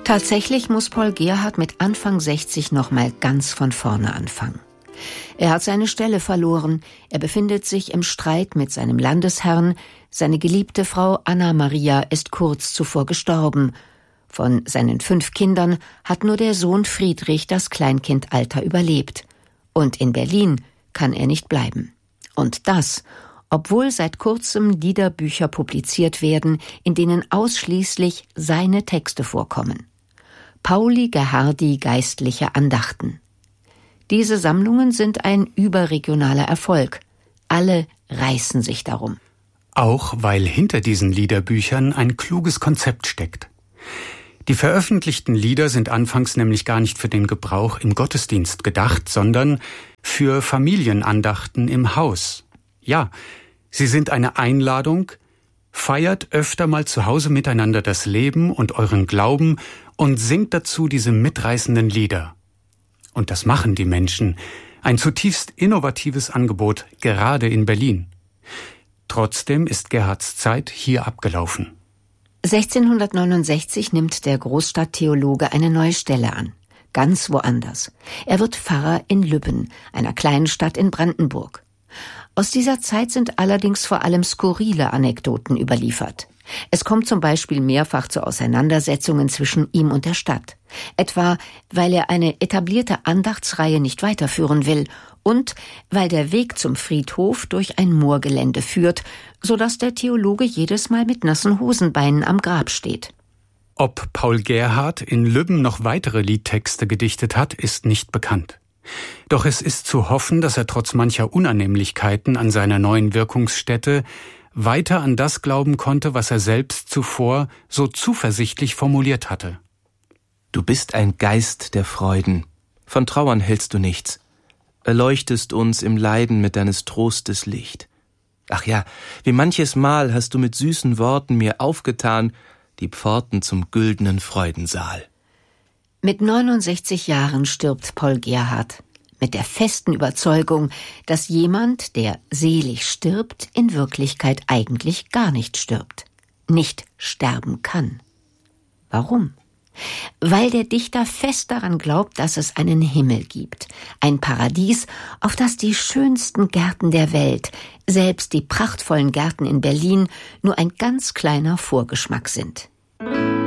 Tatsächlich muss Paul Gerhardt mit Anfang 60 noch mal ganz von vorne anfangen. Er hat seine Stelle verloren, er befindet sich im Streit mit seinem Landesherrn, seine geliebte Frau Anna Maria ist kurz zuvor gestorben. Von seinen 5 Kindern hat nur der Sohn Friedrich das Kleinkindalter überlebt. Und in Berlin kann er nicht bleiben. Und das, obwohl seit kurzem Liederbücher publiziert werden, in denen ausschließlich seine Texte vorkommen. Pauli Gerhardi geistliche Andachten. Diese Sammlungen sind ein überregionaler Erfolg. Alle reißen sich darum. Auch weil hinter diesen Liederbüchern ein kluges Konzept steckt. Die veröffentlichten Lieder sind anfangs nämlich gar nicht für den Gebrauch im Gottesdienst gedacht, sondern für Familienandachten im Haus. Ja, sie sind eine Einladung, feiert öfter mal zu Hause miteinander das Leben und euren Glauben und singt dazu diese mitreißenden Lieder. Und das machen die Menschen. Ein zutiefst innovatives Angebot, gerade in Berlin. Trotzdem ist Gerhardts Zeit hier abgelaufen. 1669 nimmt der Großstadttheologe eine neue Stelle an. Ganz woanders. Er wird Pfarrer in Lübben, einer kleinen Stadt in Brandenburg. Aus dieser Zeit sind allerdings vor allem skurrile Anekdoten überliefert. Es kommt zum Beispiel mehrfach zu Auseinandersetzungen zwischen ihm und der Stadt. Etwa, weil er eine etablierte Andachtsreihe nicht weiterführen will und weil der Weg zum Friedhof durch ein Moorgelände führt, sodass der Theologe jedes Mal mit nassen Hosenbeinen am Grab steht. Ob Paul Gerhardt in Lübben noch weitere Liedtexte gedichtet hat, ist nicht bekannt. Doch es ist zu hoffen, dass er trotz mancher Unannehmlichkeiten an seiner neuen Wirkungsstätte weiter an das glauben konnte, was er selbst zuvor so zuversichtlich formuliert hatte. Du bist ein Geist der Freuden, von Trauern hältst du nichts, erleuchtest uns im Leiden mit deines Trostes Licht. Ach ja, wie manches Mal hast du mit süßen Worten mir aufgetan, die Pforten zum güldenen Freudensaal. Mit 69 Jahren stirbt Paul Gerhardt. Mit der festen Überzeugung, dass jemand, der selig stirbt, in Wirklichkeit eigentlich gar nicht stirbt. Nicht sterben kann. Warum? Weil der Dichter fest daran glaubt, dass es einen Himmel gibt. Ein Paradies, auf das die schönsten Gärten der Welt, selbst die prachtvollen Gärten in Berlin, nur ein ganz kleiner Vorgeschmack sind.